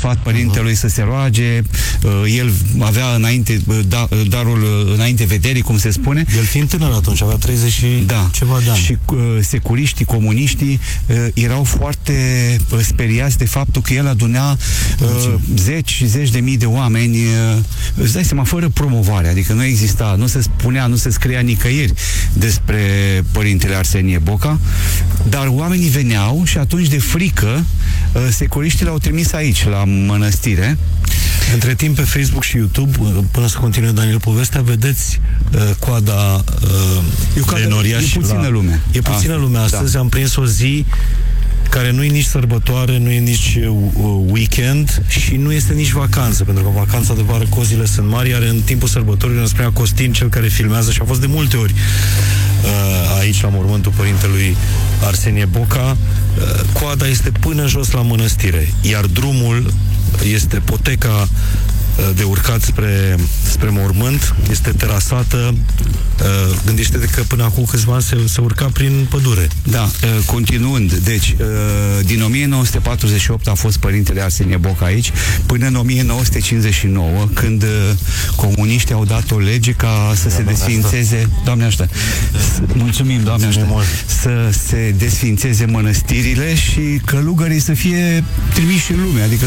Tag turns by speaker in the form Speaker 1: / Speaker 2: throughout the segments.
Speaker 1: sfat părintelui să se roage, el avea înainte darul înainte vederii, cum se spune.
Speaker 2: El fiind tânăr atunci, avea 30 și ceva de ani.
Speaker 1: Și securiștii, comuniștii erau foarte speriați de faptul că el adunea zeci și zeci de mii de oameni, îți dai seama, fără promovare, adică nu exista, nu se spunea, nu se scria nicăieri despre părintele Arsenie Boca, dar oamenii veneau și atunci de frică securiștii l-au trimis aici, la mănăstire.
Speaker 2: Între timp, pe Facebook și YouTube, până să continue Daniel povestea, vedeți coada de noriași.
Speaker 1: E puțină lume.
Speaker 2: E puțină lume astăzi. Am prins o zi care nu e nici sărbătoare, nu e nici weekend și nu este nici vacanță, pentru că vacanța de vară cozile sunt mari, iar în timpul sărbătorilor îmi spunea Costin, cel care filmează, și a fost de multe ori aici la mormântul părintelui Arsenie Boca, coada este până jos la mănăstire, iar drumul este poteca de urcat spre mormânt, este terasată. Gândește-te că până acum câțiva ani se urca prin pădure.
Speaker 1: Da, continuând, deci din 1948 a fost părintele Arsenie Boca aici, până în 1959, când comuniștii au dat o lege ca să se desfințeze, Doamne ajută, mulțumim, Doamne ajută, să se desfințeze mănăstirile și călugării să fie trimiși în lume, adică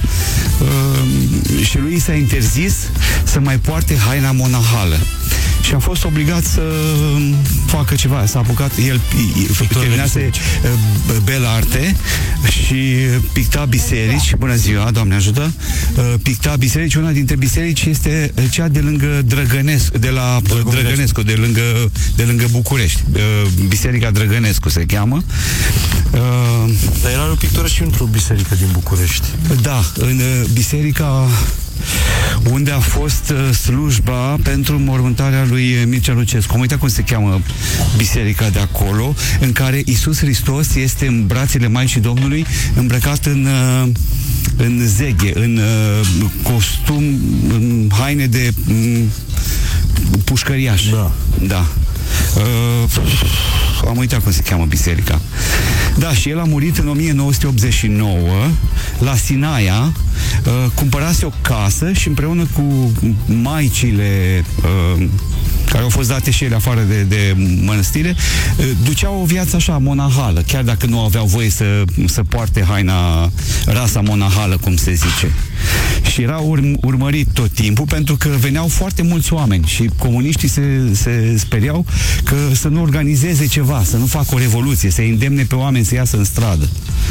Speaker 1: și lui s-a interzis să mai poarte haina monahală. Și a fost obligat să facă ceva. S-a apucat, el terminase bel arte și picta biserici. Bună ziua, Doamne ajută! Picta biserici. Una dintre biserici este cea de lângă Drăgănescu, de lângă București. Biserica Drăgănescu se cheamă.
Speaker 2: Dar era o pictură și într-o biserică din București.
Speaker 1: Da, în biserica unde a fost slujba pentru mormântarea lui Mircea Lucescu. Am uitat cum se cheamă biserica de acolo, în care Iisus Hristos este în brațele Maicii Domnului, îmbrăcat în zeghe, în costum, în haine de pușcăriaș. Da. Am uitat cum se cheamă biserica. Da, și el a murit în 1989 la Sinaia, cumpărase o casă și împreună cu maicile care au fost date și ele afară de mănăstire, duceau o viață așa monahală, chiar dacă nu aveau voie să poarte haina, rasa monahală, cum se zice. Și era urmărit tot timpul, pentru că veneau foarte mulți oameni și comuniștii se speriau că să nu organizeze ceva, să nu facă o revoluție, să îndemne pe oameni să iasă în stradă.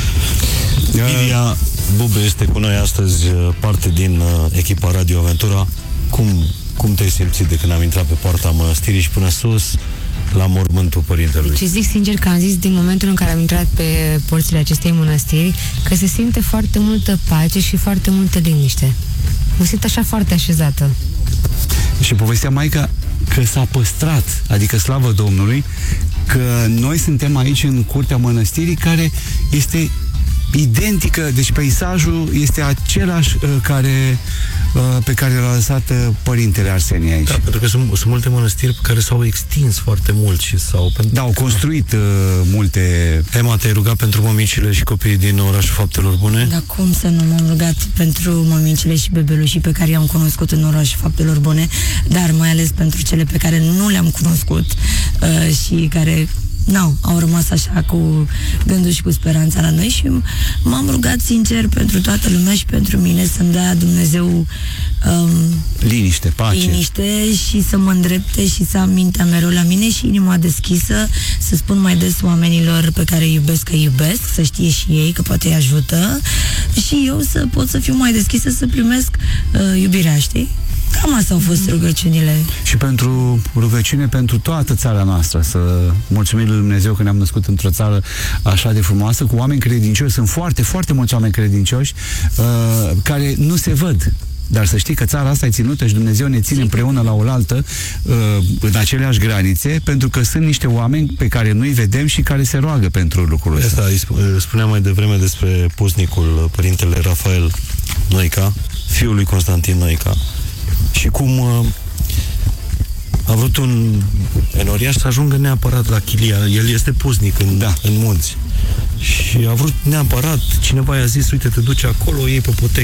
Speaker 2: Ilia Bube este cu noi astăzi, parte din echipa Radio Aventura. Cum te-ai simțit de când am intrat pe poarta mănăstirii și până sus la mormântul părintelui?
Speaker 3: Și zic sincer că am zis din momentul în care am intrat pe porțile acestei mănăstiri că se simte foarte multă pace și foarte multă liniște. Mă simt așa foarte așezată.
Speaker 1: Și povestea maica că s-a păstrat, adică slavă Domnului, că noi suntem aici în curtea mănăstirii, care este identică, deci peisajul este același pe care l-a lăsat părintele Arsenie aici.
Speaker 2: Da, pentru că sunt multe mănăstiri care s-au extins foarte mult și
Speaker 1: au construit multe.
Speaker 2: Emma, te-ai rugat pentru mămicile și copiii din orașul Faptelor Bune?
Speaker 4: Da, cum să nu m-am rugat pentru mămicile și bebelușii pe care i-am cunoscut în orașul Faptelor Bune, dar mai ales pentru cele pe care nu le-am cunoscut și care au rămas așa cu gândul și cu speranța la noi și m-am rugat sincer pentru toată lumea și pentru mine să-mi dea Dumnezeu
Speaker 1: liniște, pace.
Speaker 4: Liniște și să mă îndrepte și să am mintea mereu la mine și inima deschisă, să spun mai des oamenilor pe care îi iubesc că îi iubesc, să știe și ei că poate îi ajută și eu să pot să fiu mai deschisă, să primesc iubirea, știi? Cam asta au fost rugăciunile.
Speaker 1: Și pentru rugăciune pentru toată țara noastră, să mulțumim lui Dumnezeu că ne-am născut într-o țară așa de frumoasă, cu oameni credincioși. Sunt foarte, foarte mulți oameni credincioși care nu se văd. Dar să știi că țara asta e ținută și Dumnezeu ne ține împreună la oaltă, în aceleași granițe, pentru că sunt niște oameni pe care nu-i vedem și care se roagă pentru lucrul ăsta.
Speaker 2: Spuneam mai devreme despre pusnicul părintele Rafael Noica, fiul lui Constantin Noica, și cum a vrut un enoriaș să ajungă neapărat la chilia. El este pusnic în munți. Și a vrut neapărat, cineva i-a zis, uite, te duci acolo, iei pe